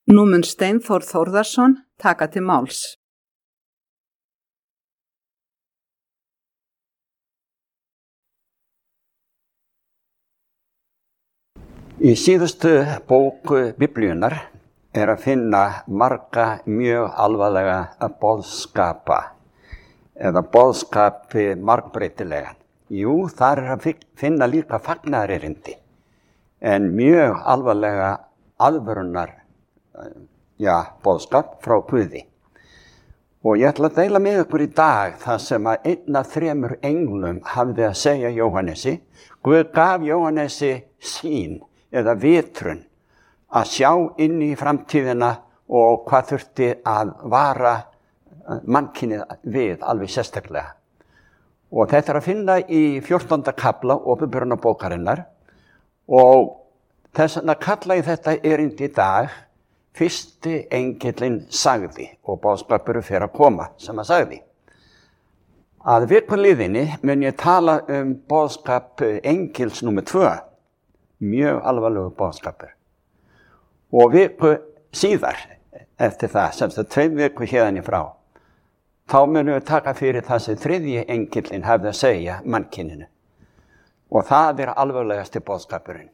Nú mun Steinþór Þórðarson taka til máls. Í síðustu bók Biblíunnar að finna marga mjög alvarlega boðskapa eða boðskapi margbreytilegan. Jú, þar að finna líka fagnaðarerindi en mjög alvarlega aðvörunar boðskap frá Guði. Og ég ætla að deila með ykkur í dag það sem að einn af 3 englum hafði að segja Jóhannesi. Guð gaf Jóhannesi sýn eða vitrun að sjá inn í framtíðina og hvað þurfti að vara mannkynið við alveg sérstaklega. Og þetta að finna í 14. kafla Åpenbarunarbókarinnar og þess vegna kalla ég þetta erindi í dag fyrsti engillinn sagði og boðskapur fer að koma sem að sagði. Að viku liðinni mun ég tala boðskap engils númer 2, mjög alvarlegu boðskapur. Og viku síðar eftir það, sem það 2 viku hérðan í frá, þá munum við taka fyrir það sem 3. engillinn hafði að segja mannkyninu. Og það alvarlegasti boðskapurinn.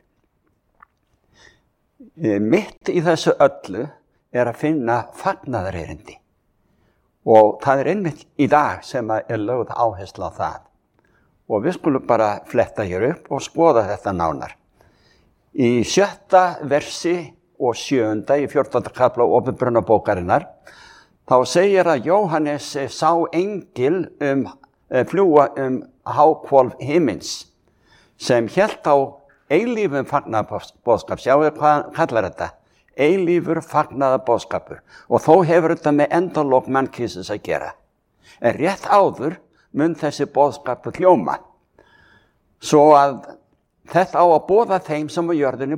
Mitt í þessu öllu að finna fagnaðarerindi. Og það einmitt í dag sem lögð áhersla á það. Og við skulum bara fletta hér upp og skoða þetta nánar. Í 7. versi og 7. í 14. kafla Åpenbarunarbókarinnar þá segir að Jóhannes sá engil fljúga háhvolf himins sem hélt á eilífum fagnaðarboðskap. Sjáðu hvað hann kallar þetta? Eilífur fagnaðarboðskapur. Og þó hefur þetta með endalok mannkynsins að gera. En rétt áður mun þessi boðskapur hljóma. Svo að þetta á að boða þeim sem á jörðinni